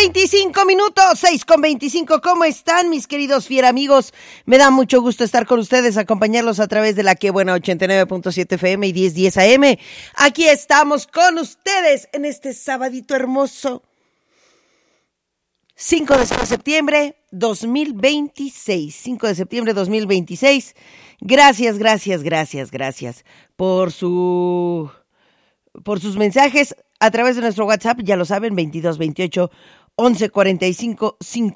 6:25, 6:25. ¿Cómo están, mis queridos fiera amigos? Me da mucho gusto estar con ustedes, acompañarlos a través de la que buena 89.7 FM y 1010 AM. Aquí estamos con ustedes en este sabadito hermoso. 5 de septiembre 2026. 5 de septiembre 2026. Gracias por sus mensajes a través de nuestro WhatsApp, ya lo saben, 2228 1145